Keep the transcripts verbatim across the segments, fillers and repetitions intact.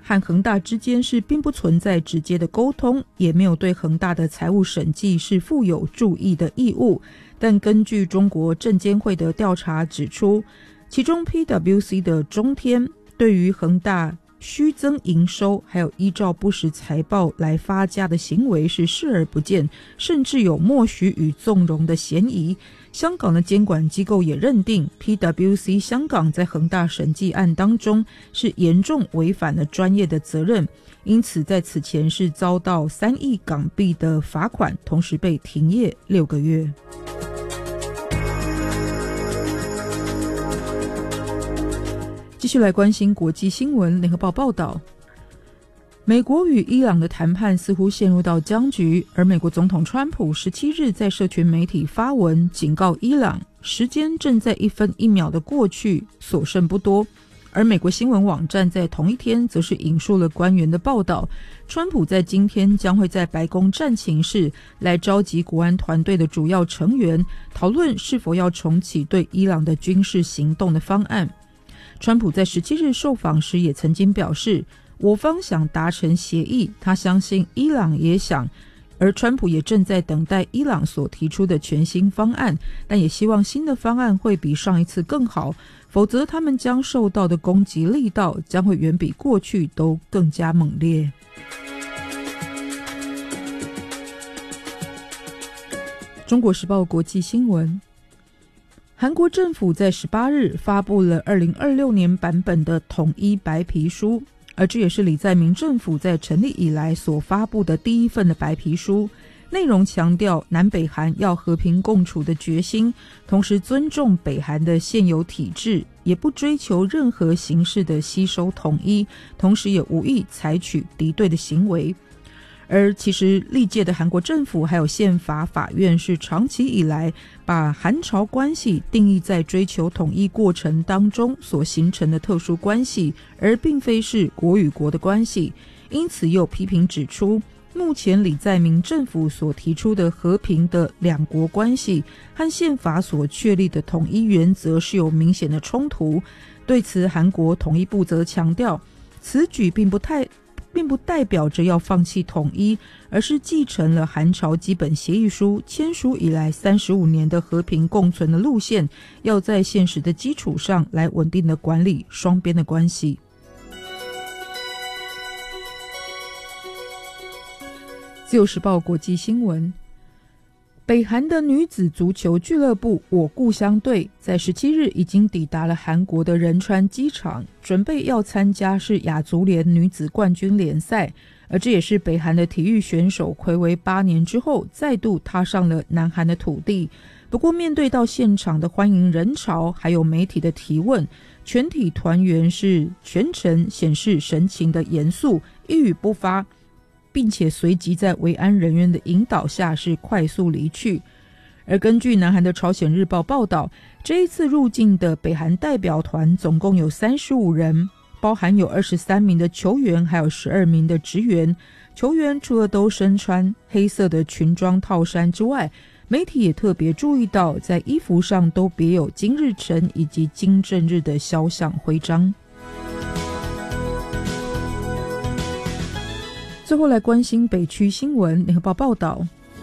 和恒大之间是并不存在直接的沟通，也没有对恒大的财务审计是负有注意的义务。但根据中国证监会的调查指出，其中 P W C 的中天对于恒大虚增营收还有依照不实财报来发家的行为是视而不见，甚至有默许与纵容的嫌疑。香港的监管机构也认定 P W C 香港在恒大审计案当中是严重违反了专业的责任，因此在此前是遭到三亿港币的罚款，同时被停业六个月。继续来关心国际新闻，联合报报道，美国与伊朗的谈判似乎陷入到僵局，而美国总统川普十七日在社群媒体发文警告伊朗，时间正在一分一秒的过去，所剩不多。而美国新闻网站在同一天则是引述了官员的报道，川普在今天将会在白宫战情室来召集国安团队的主要成员，讨论是否要重启对伊朗的军事行动的方案。川普在十七日受访时也曾经表示，我方想达成协议，他相信伊朗也想，而川普也正在等待伊朗所提出的全新方案，但也希望新的方案会比上一次更好，否则他们将受到的攻击力道将会远比过去都更加猛烈。中国时报国际新闻，韩国政府在十八日发布了二零二六年版本的统一白皮书，而这也是李在明政府在成立以来所发布的第一份的白皮书。内容强调南北韩要和平共处的决心，同时尊重北韩的现有体制，也不追求任何形式的吸收统一，同时也无意采取敌对的行为。而其实历届的韩国政府还有宪法法院是长期以来把韩朝关系定义在追求统一过程当中所形成的特殊关系，而并非是国与国的关系。因此又批评指出，目前李在明政府所提出的和平的两国关系和宪法所确立的统一原则是有明显的冲突。对此，韩国统一部则强调，此举并不太并不代表着要放弃统一，而是继承了韩朝基本协议书签署以来三十五年的和平共存的路线，要在现实的基础上来稳定的管理双边的关系。自由时报国际新闻，北韩的女子足球俱乐部我故乡队在十七日已经抵达了韩国的仁川机场，准备要参加是亚足联女子冠军联赛，而这也是北韩的体育选手睽违八年之后再度踏上了南韩的土地。不过面对到现场的欢迎人潮还有媒体的提问，全体团员是全程显示神情的严肃，一语不发，并且随即在维安人员的引导下是快速离去。而根据南韩的朝鲜日报报道，这一次入境的北韩代表团总共有三十五人，包含有二十三名的球员还有十二名的职员。球员除了都身穿黑色的裙装套衫之外，媒体也特别注意到在衣服上都别有金日成以及金正日的肖像徽章。最后来关心北区新闻，联合报报道，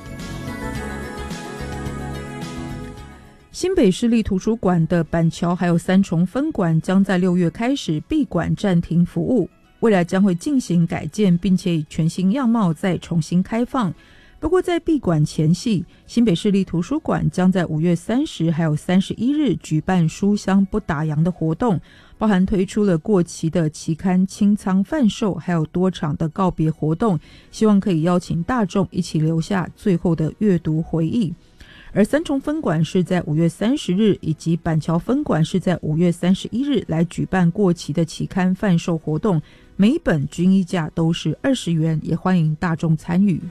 新北市立图书馆的板桥还有三重分馆将在六月开始闭馆暂停服务，未来将会进行改建，并且以全新样貌再重新开放。不过在闭馆前夕，新北市立图书馆将在五月三十还有三十一日举办书香不打烊的活动，包含推出了过期的期刊清仓贩售，还有多场的告别活动，希望可以邀请大众一起留下最后的阅读回忆。而三重分馆是在五月三十日，以及板桥分馆是在五月三十一日来举办过期的期刊贩售活动，每本均一价都是二十元，也欢迎大众参与。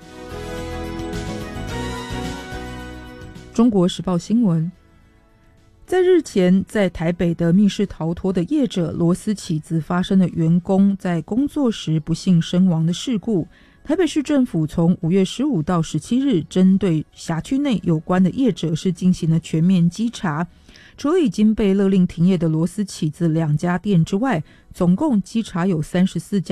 中国时报新闻，在日前在台北的密室逃脱的业者螺丝起子发生了员工在工作时不幸身亡的事故，台北市政府从五月十五到十七日针对辖区内有关的业者是进行了全面稽查，除了已经被勒令停业的螺丝起子两家店之外，总共稽查有三十四家